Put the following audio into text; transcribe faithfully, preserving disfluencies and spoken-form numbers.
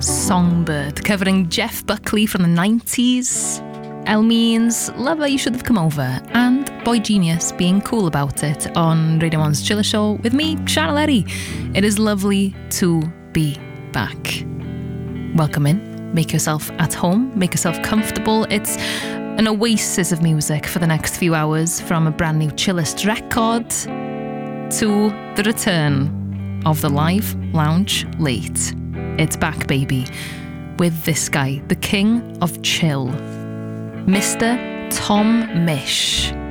Songbird, covering Jeff Buckley from the nineties. El Means, Lover You Should Have Come Over, and Boy Genius, Being Cool About It on Radio one's Chiller Show with me, Charlotte Leddy. It is lovely to be back. Welcome in. Make yourself at home. Make yourself comfortable. It's an oasis of music for the next few hours, from a brand new Chillest record to the return of the live lounge late. It's back, baby, with this guy, the king of chill, Mister Tom Misch.